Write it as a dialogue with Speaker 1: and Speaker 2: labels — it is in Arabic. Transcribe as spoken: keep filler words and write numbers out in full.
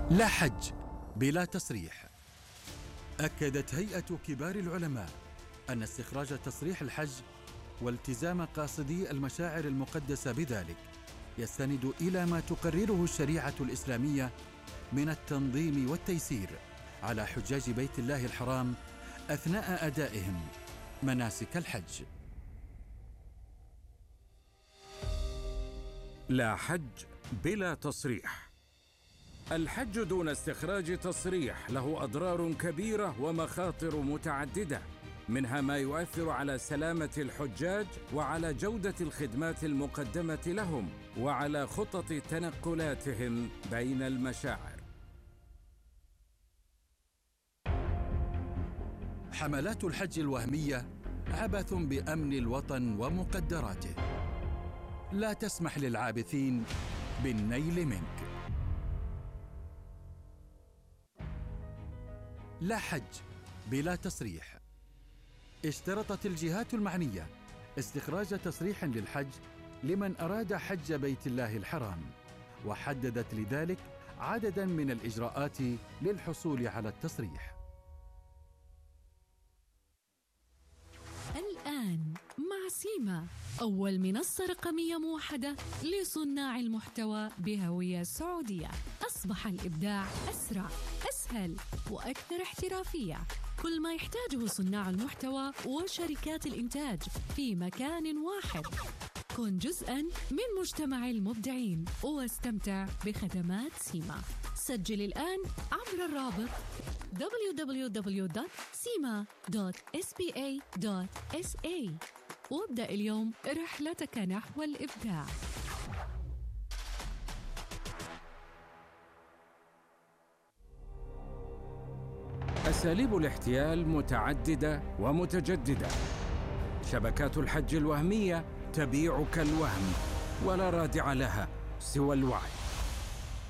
Speaker 1: لا حج بلا تصريح. أكدت هيئة كبار العلماء أن استخراج تصريح الحج والتزام قاصدي المشاعر المقدسة بذلك يستند إلى ما تقرره الشريعة الإسلامية من التنظيم والتيسير على حجاج بيت الله الحرام أثناء أدائهم مناسك الحج.
Speaker 2: لا حج بلا تصريح. الحج دون استخراج تصريح له أضرار كبيرة ومخاطر متعددة، منها ما يؤثر على سلامة الحجاج وعلى جودة الخدمات المقدمة لهم وعلى خطط تنقلاتهم بين المشاعر.
Speaker 1: حملات الحج الوهمية عبث بأمن الوطن ومقدراته، لا تسمح للعابثين بالنيل منك. لا حج بلا تصريح. اشترطت الجهات المعنية استخراج تصريح للحج لمن أراد حج بيت الله الحرام، وحددت لذلك عدداً من الإجراءات للحصول على التصريح.
Speaker 3: الآن مع سيما، أول منصة رقمية موحدة لصناع المحتوى بهوية سعودية. أصبح الإبداع أسرع، أسهل وأكثر احترافية. كل ما يحتاجه صناع المحتوى وشركات الإنتاج في مكان واحد. كن جزءاً من مجتمع المبدعين واستمتع بخدمات سيما. سجل الآن عبر الرابط دبليو دبليو دبليو دوت سيما دوت إس بي إيه دوت إس إيه وابدأ اليوم رحلتك نحو الإبداع.
Speaker 2: أساليب الاحتيال متعددة ومتجددة. شبكات الحج الوهمية تبيعك الوهم، ولا رادع لها سوى الوعي.